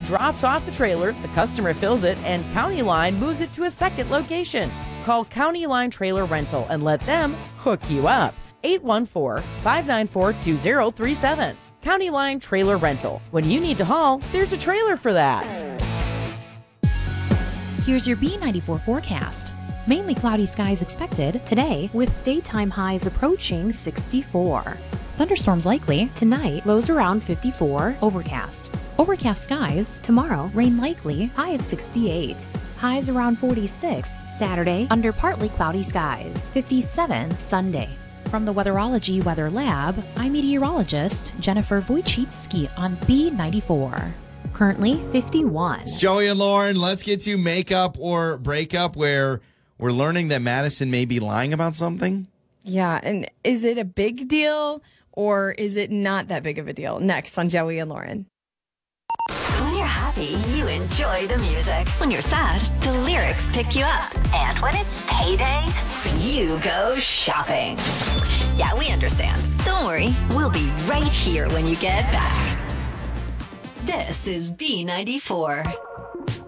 drops off the trailer, the customer fills it, and County Line moves it to a second location. Call County Line Trailer Rental and let them hook you up. 814-594-2037. County Line Trailer Rental. When you need to haul, there's a trailer for that. Here's your B94 forecast. Mainly cloudy skies expected today with daytime highs approaching 64. Thunderstorms likely tonight, lows around 54, overcast. Overcast skies tomorrow, rain likely, high of 68. Highs around 46 Saturday under partly cloudy skies, 57 Sunday. From the Weatherology Weather Lab, I'm meteorologist Jennifer Wojcicki on B94. Currently 51. It's Joey and Lauren, let's get to makeup or breakup, where we're learning that Madison may be lying about something. Yeah, and is it a big deal or is it not that big of a deal? Next on Joey and Lauren. When you're happy, you enjoy the music. When you're sad, the lyrics pick you up. And when it's payday, you go shopping. Yeah, we understand. Don't worry, we'll be right here when you get back. This is B94.